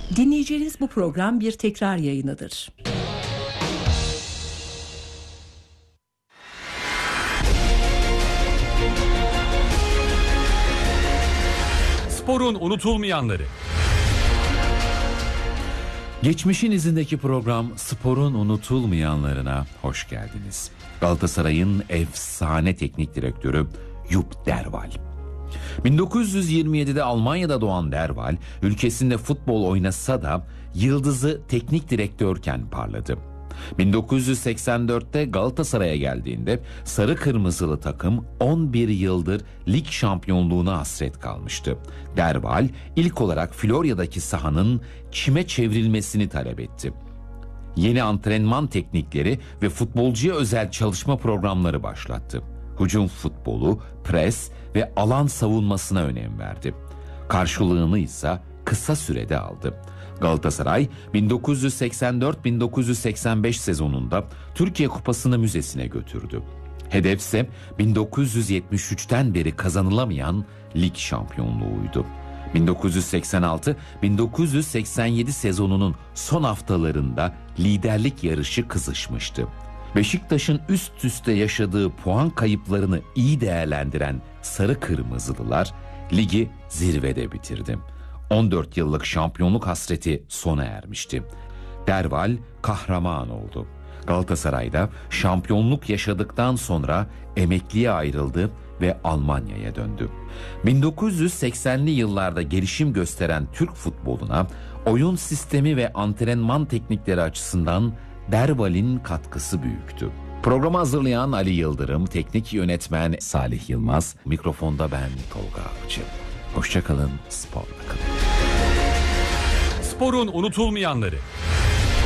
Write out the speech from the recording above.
Dinleyeceğiniz bu program bir tekrar yayınıdır. Sporun unutulmayanları. Geçmişin izindeki program Sporun unutulmayanlarına hoş geldiniz. Galatasaray'ın efsane teknik direktörü Jupp Derwall. 1927'de Almanya'da doğan Derwall, ülkesinde futbol oynasa da yıldızı teknik direktörken parladı. 1984'te Galatasaray'a geldiğinde sarı kırmızılı takım 11 yıldır lig şampiyonluğuna hasret kalmıştı. Derwall ilk olarak Florya'daki sahanın çime çevrilmesini talep etti. Yeni antrenman teknikleri ve futbolcuya özel çalışma programları başlattı. Hücum futbolu, pres ve alan savunmasına önem verdi. Karşılığını ise kısa sürede aldı. Galatasaray 1984-1985 sezonunda Türkiye Kupası'nı müzesine götürdü. Hedef ise 1973'ten beri kazanılamayan lig şampiyonluğuydu. 1986-1987 sezonunun son haftalarında liderlik yarışı kızışmıştı. Beşiktaş'ın üst üste yaşadığı puan kayıplarını iyi değerlendiren sarı kırmızılılar ligi zirvede bitirdi. 14 yıllık şampiyonluk hasreti sona ermişti. Derwall kahraman oldu. Galatasaray'da şampiyonluk yaşadıktan sonra emekliye ayrıldı ve Almanya'ya döndü. 1980'li yıllarda gelişim gösteren Türk futboluna oyun sistemi ve antrenman teknikleri açısından Derwall'in katkısı büyüktü. Programı hazırlayan Ali Yıldırım, teknik yönetmen Salih Yılmaz, mikrofonda ben Tolga Avcı. Hoşça kalın, sporla kalın. Sporun unutulmayanları.